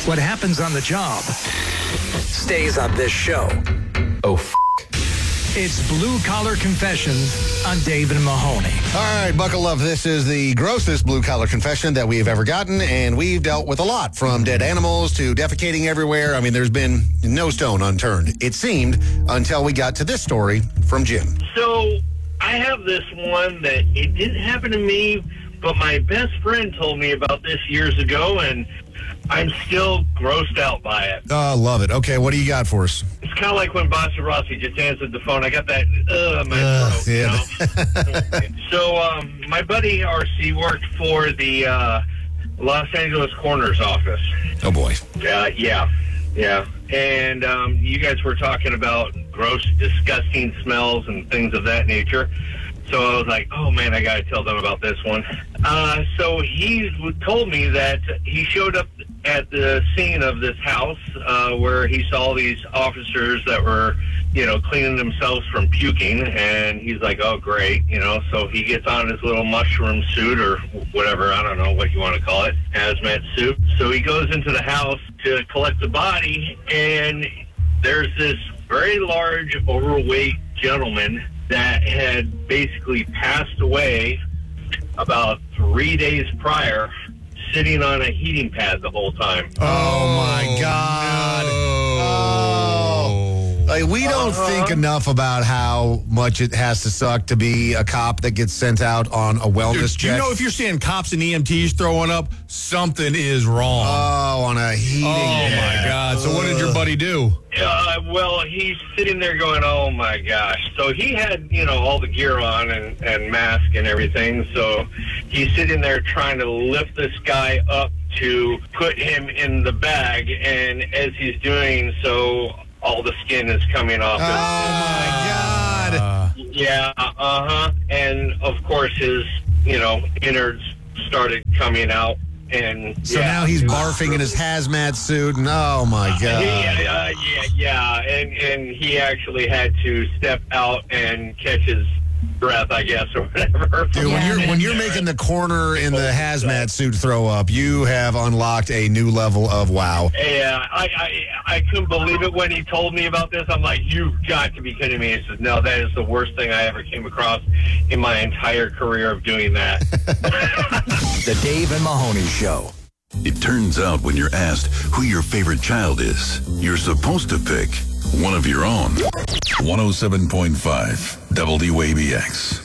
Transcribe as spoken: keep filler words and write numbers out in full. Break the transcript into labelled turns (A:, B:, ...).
A: What happens on the job stays on this show.
B: Oh, f***.
A: It's Blue Collar Confessions on Dave and Mahoney.
C: All right, buckle up. This is the grossest blue collar confession that we've ever gotten, and we've dealt with a lot, from dead animals to defecating everywhere. I mean, there's been no stone unturned, it seemed, until we got to this story from Jim.
D: So I have this one that it didn't happen to me, but my best friend told me about this years ago, and I'm still grossed out by it.
C: Oh, love it. Okay, what do you got for us?
D: It's kind of like when Bossa Rossi just answered the phone. I got that, ugh, my
C: Uh,
D: throat,
C: yeah.
D: you know? So, um, my buddy R C worked for the uh, Los Angeles Coroner's Office.
C: Oh, boy.
D: Uh, yeah, yeah. And um, you guys were talking about gross, disgusting smells and things of that nature. So I was like, oh, man, I got to tell them about this one. Uh, so he told me that he showed up at the scene of this house uh, where he saw these officers that were, you know, cleaning themselves from puking. And he's like, oh, great. You know, so he gets on his little mushroom suit or whatever. I don't know what you want to call it, hazmat suit. So he goes into the house to collect the body. And there's this very large, overweight gentleman that had basically passed away about three days prior, sitting on a heating pad the whole time.
C: Oh, my God. Oh. Like, we don't
D: Uh-huh.
C: think enough about how much it has to suck to be a cop that gets sent out on a wellness
E: Dude,
C: check.
E: you know, if you're seeing cops and E M Ts throwing up, something is wrong.
C: Oh, on a heating
E: oh,
C: pad.
E: my God. So what did your buddy do?
D: Uh, well, he's sitting there going, oh, my gosh. So he had, you know, all the gear on and, and mask and everything. So he's sitting there trying to lift this guy up to put him in the bag. And as he's doing so, all the skin is coming off.
C: Oh, my God.
E: Uh,
D: Yeah, uh-huh. And, of course, his, you know, innards started coming out. And
C: So
D: yeah,
C: now he's
D: it was
C: barfing in his hazmat suit, and oh, my God.
D: Yeah, uh, yeah, yeah, and and he actually had to step out and catch his breath, I guess, or whatever.
C: Dude, when you're when you're
D: Yeah.
C: making the corner in the hazmat suit throw up, you have unlocked a new level of wow.
D: Yeah, I, I I couldn't believe it when he told me about this. I'm like, you've got to be kidding me. He says, no, that is the worst thing I ever came across in my entire career of doing that.
A: The Dave and Mahoney Show.
F: It turns out when you're asked who your favorite child is, you're supposed to pick one of your own. one oh seven point five W A B X.